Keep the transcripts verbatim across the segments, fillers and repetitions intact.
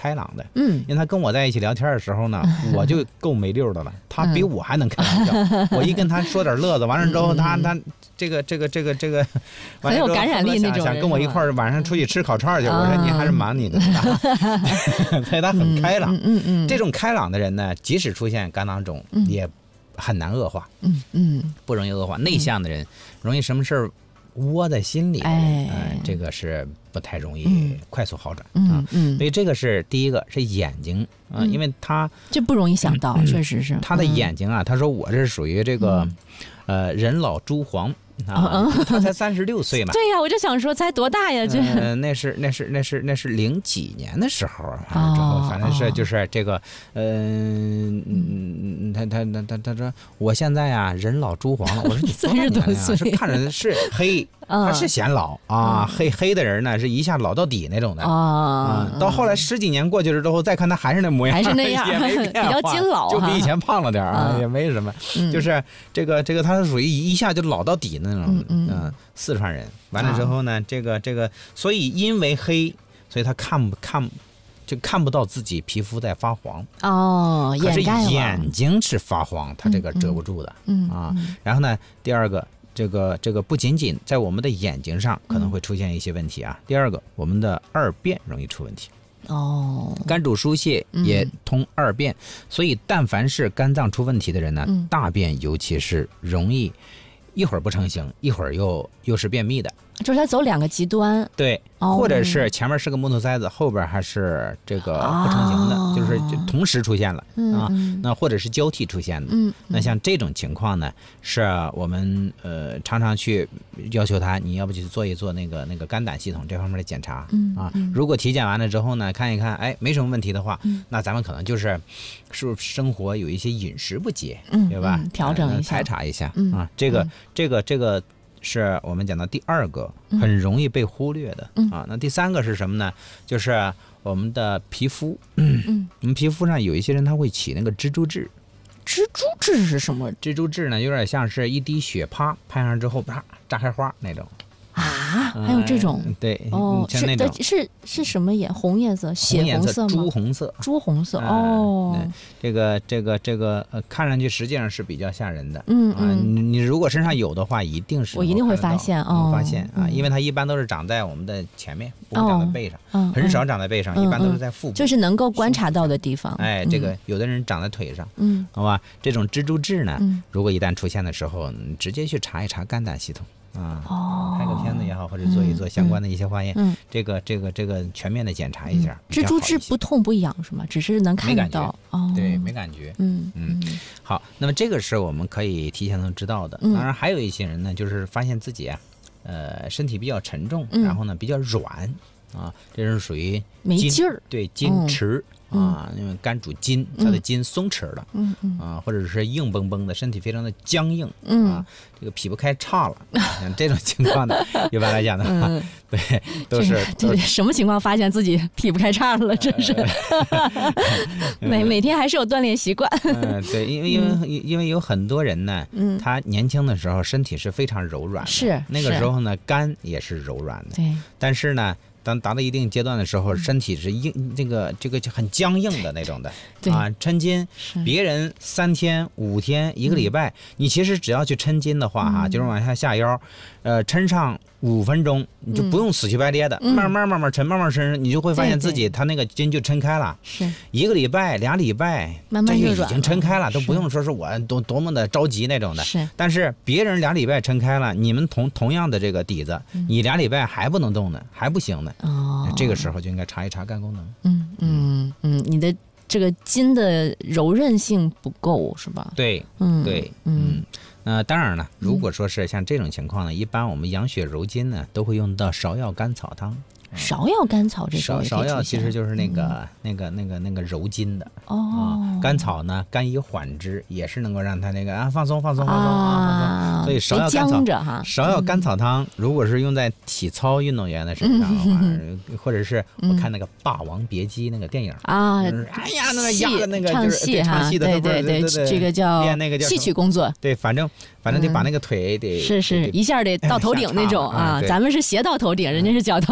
开朗的。 嗯， 因为他跟我在一起聊天的时候呢，我就够没溜的了，他比我还能开玩笑。我一跟他说点乐子，完了之后他他这个这个这个这个很有感染力那种人， 想跟我一块儿晚上出去吃烤串去。我说你还是忙你的，所以他很开朗。 嗯嗯， 这种开朗的人呢，即使出现肝囊肿，也很难恶化。 嗯嗯， 不容易恶化。内向的人容易什么事儿窝在心里的人， 哎、 呃，这个是不太容易快速好转、 嗯、 啊。 嗯， 所以这个是第一个是眼睛啊、呃，因为他这不容易想到，嗯、确实是他的眼睛啊。他说我这是属于这个、嗯、呃人老珠黄。啊，他才三十六岁嘛。 对呀、啊，我就想说，才多大呀？这、 呃、那是那是那是那是零几年的时候，之后反正是就是这个，嗯、呃、嗯，他他他他他说我现在呀、啊、人老珠黄了。我说你三十多岁， 是看着是黑，他是显老啊，黑黑的人呢是一下老到底那种的啊、嗯。到后来十几年过去了之后，再看他还是那模样， 还是那样， 也没变化， 比较金老， 就比以前胖了点啊，也没什么， 嗯、 就是这个这个他是属于一下就老到底那种。嗯嗯、呃，四川人完了之后呢，这个这个，所以因为黑，所以他看不看就看不到自己皮肤在发黄哦， 可是眼睛是发黄，他这个遮不住的， 嗯啊。然后呢，第二个，这个这个不仅仅在我们的眼睛上可能会出现一些问题啊，第二个，我们的二便容易出问题。 哦， 肝主疏泄也通二便，嗯、所以但凡是肝脏出问题的人呢，嗯、大便尤其是容易。一会儿不成形，一会儿又又是便秘的， 就是它走两个极端。 对，哦、或者是前面是个木头塞子，后边还是这个不成形的，哦、就是就同时出现了、嗯、啊。那或者是交替出现的。嗯，那像这种情况呢，是我们呃常常去要求他，你要不去做一做那个那个肝胆系统这方面的检查。嗯啊，嗯如果体检完了之后呢，看一看，哎，没什么问题的话，嗯、那咱们可能就是是不是生活有一些饮食不节，嗯、对吧？ 嗯、调整一下， 排查一下、 嗯、 啊，这个。嗯这个这个是我们讲到第二个很容易被忽略的、嗯、啊。那第三个是什么呢？就是我们的皮肤。嗯，我们皮肤上有一些人他会起那个蜘蛛痣。 蜘蛛痣是什么？ 蜘蛛痣呢，有点像是一滴血啪拍上之后啪炸开花那种。 啊，还有这种、 嗯、对哦， 像那种是是是什么颜？红颜色、血红色吗？ 朱红色， 朱红色哦。 嗯、这个这个这个呃，看上去实际上是比较吓人的。 嗯嗯、啊，你你如果身上有的话，一定是我一定会发现哦， 发现啊，因为它一般都是长在我们的前面，不会长在背上， 哦、 很少长在背上， 嗯、 一般都是在腹部， 就是能够观察到的地方。 哎，这个有的人长在腿上， 嗯， 好吧，这种蜘蛛痣呢， 嗯、 如果一旦出现的时候，你直接去查一查肝胆系统。啊， 哦， 拍个片子也好，或者做一做相关的一些化验， 嗯， 这个这个这个全面的检查一下。 蜘蛛痣不痛不痒是吗？只是能看得到， 哦，对，没感觉。 嗯嗯，好，那么这个是我们可以提前能知道的。当然，还有一些人呢，就是发现自己啊，呃，身体比较沉重，然后呢比较软啊，这是属于没劲儿， 对，筋迟。啊，因为肝主筋，它的筋松弛了， 嗯嗯啊，或者是硬绷绷的，身体非常的僵硬， 嗯啊，这个劈不开叉了，像这种情况呢，一般来讲的话， 嗯、 对，都是对什么情况发现自己劈不开叉了？真是，每每天还是有锻炼习惯。 嗯，对，因为因为因为有很多人呢， 嗯， 他年轻的时候身体是非常柔软的， 是那个时候呢，肝也是柔软的， 对， 但是呢。当达到一定阶段的时候，身体是硬，这个这个就很僵硬的那种的，啊，抻筋，别人三天、五天、一个礼拜，嗯、你其实只要去抻筋的话，哈、啊，嗯、就是往下下腰，呃，抻上五分钟，你就不用死乞白咧的， 嗯、 慢慢慢慢抻，慢慢抻，你就会发现自己他那个筋就抻开了。 是， 一个礼拜、俩礼拜， 慢慢这就已经抻开了，都不用说是我多多么的着急那种的。 是， 但是别人俩礼拜抻开了，你们同同样的这个底子，嗯、你俩礼拜还不能动呢，还不行呢。 哦， 这个时候就应该查一查肝功能。 嗯嗯嗯，你的这个筋的柔韧性不够是吧？ 对， 嗯对，嗯。那、呃、当然了，如果说是像这种情况呢，嗯、一般我们养血柔筋呢，都会用到芍药甘草汤。 芍药甘草这芍芍药其实就是那个、嗯、那个那个那个柔筋的哦、 啊，甘草呢甘以缓之，也是能够让它那个啊放松放松放松啊放松。所以芍药甘草芍药甘草汤，如果是用在体操运动员的身上的话，嗯、或者是我看那个《霸王别姬》那个电影啊， 就是、哎呀那个压的那个唱戏哈， 唱戏的对对对，这个叫练那个叫戏曲工作。 对，反正反正得把那个腿得是是一下得到头顶那种啊，咱们是斜到头顶，人家是脚到头顶。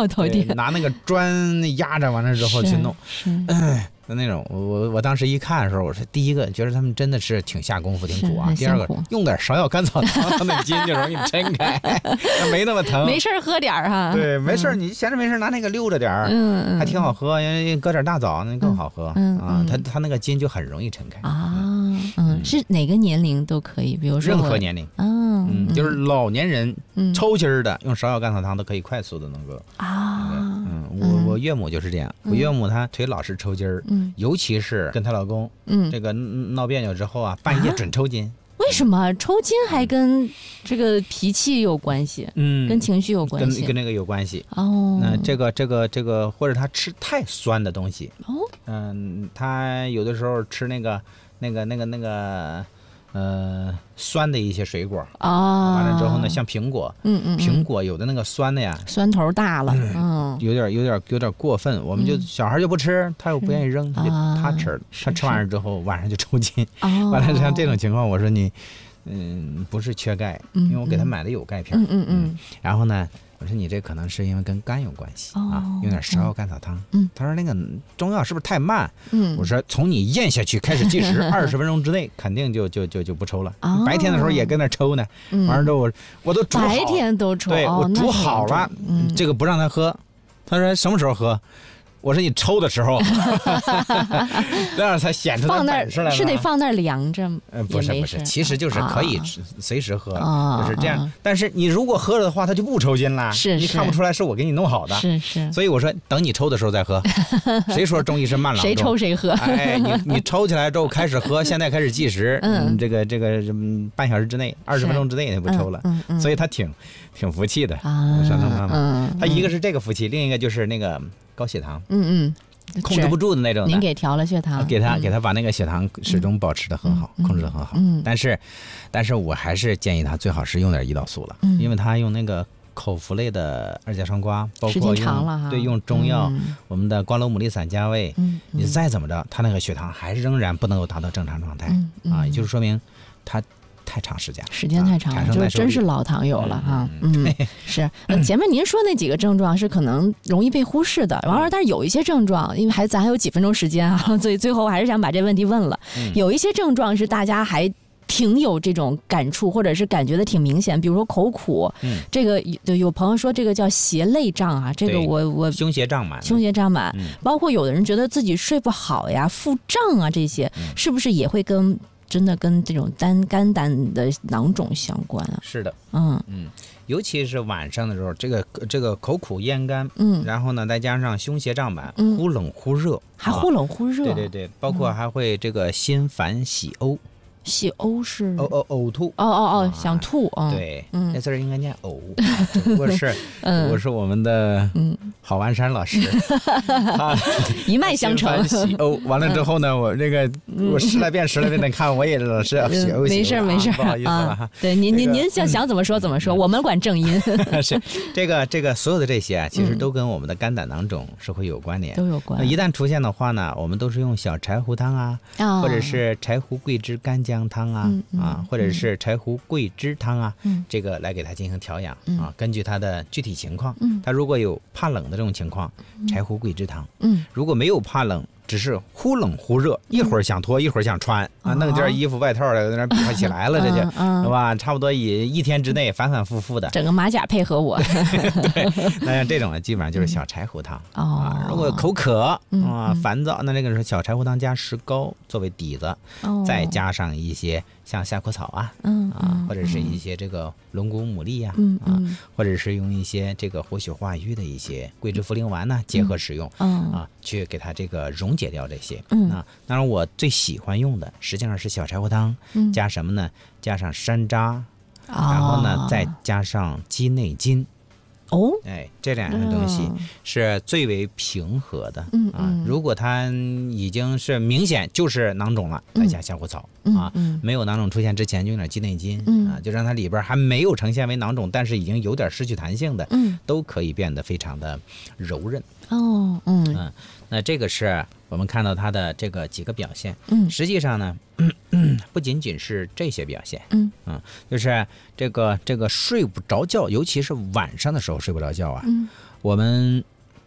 拿那个砖压着，完了之后去弄， 是。 那种我我我当时一看的时候，我说第一个觉得他们真的是挺下功夫，挺苦啊。第二个用点芍药甘草汤，那筋就容易抻开，没那么疼。 没事喝点哈。 对，没事，你闲着没事拿那个溜着点儿， 嗯， 还挺好喝，因为搁点大枣那更好喝。嗯啊，它它那个筋就很容易抻开啊。嗯，是哪个年龄都可以，比如说任何年龄。嗯，就是老年人抽筋儿的，用芍药甘草汤都可以快速的能够啊。 嗯，我我岳母就是这样，我岳母她腿老是抽筋儿。嗯，尤其是跟她老公，嗯，这个闹别扭之后啊，半夜准抽筋。 为什么抽筋还跟这个脾气有关系？嗯，跟情绪有关系， 跟跟那个有关系。哦，那这个这个这个，或者他吃太酸的东西。哦，嗯，他有的时候吃那个那个那个那个。呃，酸的一些水果啊，完了之后呢，像苹果，嗯嗯，苹果有的那个酸的呀， 酸头大了，嗯， 有点有点有点过分，我们就小孩就不吃，他又不愿意扔，他就他吃，他吃完了之后晚上就抽筋，完了像这种情况，我说你，嗯，不是缺钙，因为我给他买的有钙片，嗯嗯嗯，然后呢。我说你这可能是因为跟肝有关系、哦、啊，用点芍药甘草汤。嗯，他说那个中药是不是太慢？嗯，我说从你咽下去开始计时，二十分钟之内肯定就就就就不抽了。哦、白天的时候也跟那抽呢，嗯、完了之后我我都煮好， 白天都抽， 对、 哦、 我煮好了、嗯，这个不让他喝。他说什么时候喝？我说你抽的时候，这样才显出他本事来。 是得放那儿凉着， 呃，不是不是，其实就是可以随时喝，啊、就是这样、啊。但是你如果喝了的话，他就不抽筋啦。 是， 你看不出来是我给你弄好的。 是是。 所以我说，等你抽的时候再喝。谁说中医是慢郎中？ 谁抽谁喝。 哎，你你抽起来之后开始喝，现在开始计时，嗯，这个这个嗯半小时之内，二十分钟之内他不抽了。嗯嗯。所以他挺挺服气的啊，山东妈妈。嗯。他一个是这个服气，另一个就是那个。高血糖，嗯嗯，控制不住的那种的。 您给调了血糖， 给他、嗯、给他把那个血糖始终保持的很好，嗯、控制的很好。嗯，但是，但是我还是建议他最好是用点胰岛素了，嗯、因为他用那个口服类的二甲双胍，包括用对用中药、嗯，我们的光楼牡蛎散加味，嗯，你再怎么着，他那个血糖还是仍然不能够达到正常状态、嗯嗯、啊，也就是说明他。太长时间了， 时间太长了，啊、就真是老糖友了哈。嗯，嗯是。呃，前面您说那几个症状是可能容易被忽视的，完了，但是有一些症状，因为还咱还有几分钟时间啊，所以最后我还是想把这问题问了。嗯、有一些症状是大家还挺有这种感触，或者是感觉的挺明显，比如说口苦，嗯，这个有有朋友说这个叫胁肋胀啊，这个我我胸胁胀满， 胸胁胀满、嗯，包括有的人觉得自己睡不好呀、腹胀啊这些，嗯、是不是也会跟？真的跟这种单肝胆的囊肿相关啊？ 是的，嗯嗯，尤其是晚上的时候，这个这个口苦咽干，嗯，然后呢再加上胸胁胀满，嗯、忽冷忽热， 还忽冷忽热、啊， 对对对，包括还会这个心烦喜呕。 喜呕是呕呕呕吐哦哦哦，想吐啊！ 对，嗯，那字儿应该念呕，只不过是我是我们的郝完山老师，他一脉相承。 喜呕完了之后呢，我这个我十来遍十来遍的看，我也老是喜呕。 没事没事， 不好意思了哈。 对，您您您想想怎么说怎么说，我们管正音。 是这个这个所有的这些啊，其实都跟我们的肝胆囊肿是会有关联， 都有关。 一旦出现的话呢，我们都是用小柴胡汤啊，或者是柴胡桂枝干姜汤啊、嗯嗯、啊，或者是柴胡桂枝汤啊、嗯，这个来给它进行调养、嗯、啊。根据它的具体情况，嗯，它如果有怕冷的这种情况，柴胡桂枝汤，嗯，如果没有怕冷，只是忽冷忽热，一会儿想脱，一会儿想穿、嗯、啊，弄件衣服外套的，有点比划起来了，这就，是、嗯、吧？差不多以一天之内反反复复的， 整个马甲配合我。 对，那像这种呢，基本上就是小柴胡汤、嗯、啊。如果口渴啊、嗯、烦躁，那这个是小柴胡汤加石膏作为底子，哦、再加上一些像夏枯草啊，嗯啊，或者是一些这个龙骨牡蛎呀、啊，嗯啊，或者是用一些这个活血化瘀的一些桂枝茯苓丸呢，结合使用，嗯啊，去给它这个溶解掉这些，嗯啊。当然，我最喜欢用的实际上是小柴胡汤，嗯、加什么呢？加上山楂，哦、然后呢再加上鸡内金。哦，哎，这两样东西是最为平和的、嗯、啊。如果它已经是明显就是囊肿了，再加夏枯草、嗯、啊、嗯。没有囊肿出现之前，就用点鸡内金、嗯、啊，就让它里边还没有呈现为囊肿，但是已经有点失去弹性的，嗯，都可以变得非常的柔韧。哦，嗯嗯，那这个是我们看到它的这个几个表现。嗯，实际上呢，嗯嗯、不仅仅是这些表现，嗯嗯，就是这个这个睡不着觉，尤其是晚上的时候睡不着觉啊。嗯，我们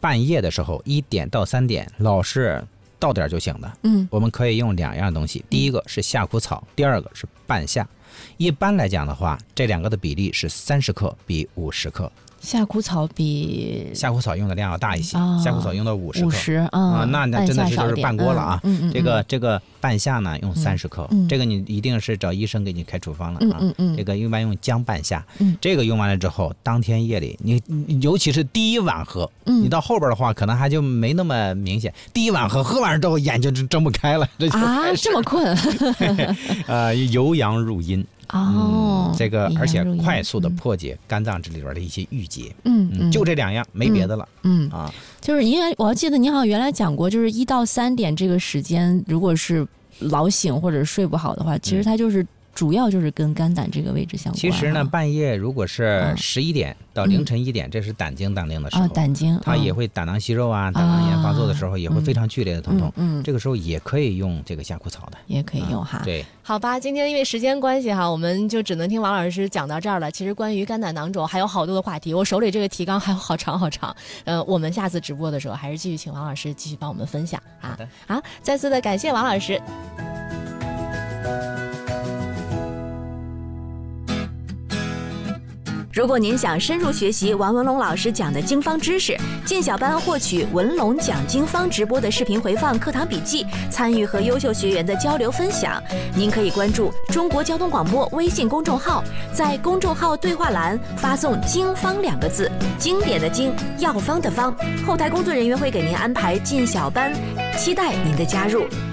半夜的时候一点到三点老是到点就行的，嗯，我们可以用两样东西，第一个是夏枯草，第二个是半夏。一般来讲的话，这两个的比例是三十克比五十克。 夏枯草比夏枯草用的量要大一些，哦、夏枯草用到五十克， 五十啊， 那那真的是就是半锅了啊。 嗯嗯嗯、 这个这个半夏呢用三十克、嗯，这个你一定是找医生给你开处方了啊。 嗯嗯嗯、 这个一般用姜半夏、 嗯， 这个用完了之后，当天夜里你尤其是第一碗喝，嗯、你到后边的话可能还就没那么明显。第一碗喝喝完之后眼睛就睁不开了，这就啊这么困。 呃，由阳入阴。 哦、 嗯，这个而且快速的破解肝脏这里边的一些郁结， 嗯嗯， 就这两样，没别的了， 嗯啊， 就是因为我要记得您好像原来讲过，就是一到三点这个时间，如果是老醒或者睡不好的话，其实它就是主要就是跟肝胆这个位置相关。 其实呢，半夜如果是十一点到凌晨一点，这是胆经当令的时候， 啊，胆经， 它也会胆囊息肉啊，胆囊炎发作的时候也会非常剧烈的疼痛，嗯，这个时候也可以用这个夏枯草的， 也可以用哈， 对。 好吧，今天因为时间关系哈，我们就只能听王老师讲到这儿了。其实关于肝胆囊肿还有好多的话题，我手里这个提纲还有好长好长。呃，我们下次直播的时候还是继续请王老师继续帮我们分享啊。 好的， 好，再次的感谢王老师。 如果您想深入学习王文龙老师讲的经方知识，进小班获取文龙讲经方直播的视频回放、课堂笔记，参与和优秀学员的交流分享，您可以关注中国交通广播微信公众号，在公众号对话栏发送“经方”两个字，经典的经，药方的方，后台工作人员会给您安排进小班，期待您的加入。